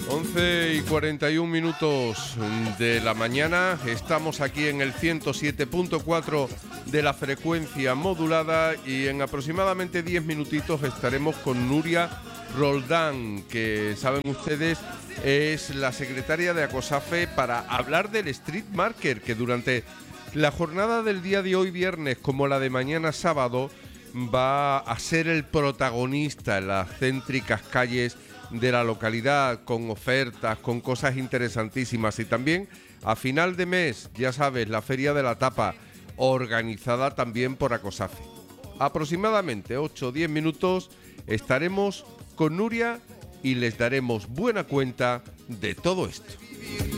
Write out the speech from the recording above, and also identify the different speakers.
Speaker 1: 11:41 de la mañana, estamos aquí en el 107.4 de la frecuencia modulada y en aproximadamente 10 minutitos estaremos con Nuria Roldán, que saben ustedes es la secretaria de ACOSAFE, para hablar del Street Market, que durante la jornada del día de hoy viernes como la de mañana sábado va a ser el protagonista en las céntricas calles de la localidad, con ofertas, con cosas interesantísimas. Y también a final de mes, ya sabes, la Feria de la Tapa, organizada también por ACOSAFE. Aproximadamente 8 o 10 minutos estaremos con Nuria y les daremos buena cuenta de todo esto.